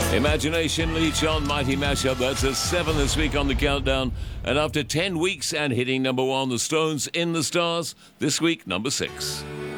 Imagination Leech on Mighty Mashup. That's a 7 this week on the countdown. And after 10 weeks and hitting number 1, the Stones in the Stars. This week, number 6.